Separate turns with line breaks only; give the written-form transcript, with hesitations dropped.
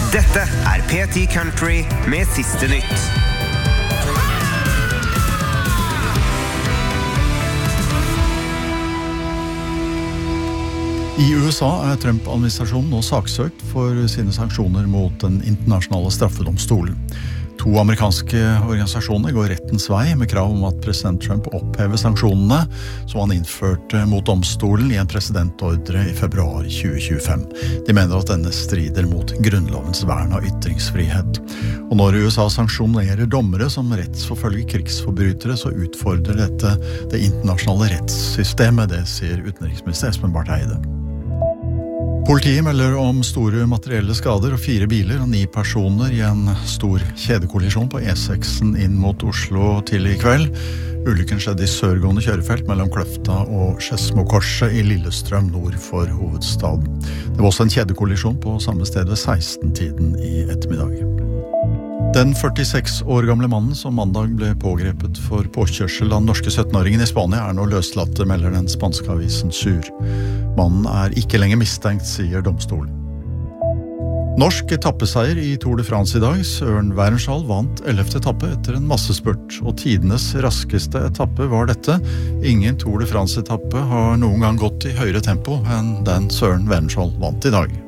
Dette P10 Country med siste nytt.
I USA Trump-administrasjonen nå saksøkt for sine sanksjoner mot den internasjonale straffedomstolen. 2 amerikanske organisasjoner går rettens vei med krav om at president Trump opphever sanksjonene som han innførte mot domstolen i en presidentordre i februar 2025. De mener at denne strider mot grunnlovens vern av ytringsfrihet. Og når USA sanksjonerer dommere som rettsforfølger krigsforbrytere, så utfordrer dette det internasjonale rettssystemet, det sier utenriksminister Espen Barth Eide. Politiet melder om store materielle skader og 4 biler og 9 personer i en stor kjedekollisjon på E6 inn mot Oslo tidlig i kveld. Ulykken skjedde i sørgående kjørefelt mellom Kløfta og Skedsmokorset i Lillestrøm nord for hovedstaden. Det var også en kjedekollisjon på samme sted ved 16-tiden i ettermiddag. Den 46 år gamle mannen som mandag ble pågrepet for påkjørsel av den norske 17-åringen i Spania nå løslatt, melder den spanske avisen Sur. Mannen ikke lenger mistenkt, sier domstolen. Norsk etappeseier i Tour de France i dag. Søren Wærenskjold vant 11. etappe etter en massespurt, og tidenes raskeste etappe var dette. Ingen Tour de France-etappe har noen gang gått i høyere tempo enn den Søren Wærenskjold vant i dag.